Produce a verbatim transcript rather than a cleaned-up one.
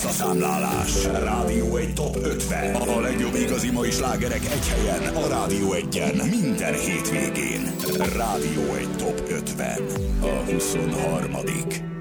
Visszaszámlálás. Rádió egy top ötven. A legjobb igazi mai slágerek egy helyen. A Rádió egyen. Minden hétvégén. Rádió egy top ötven. A huszonharmadik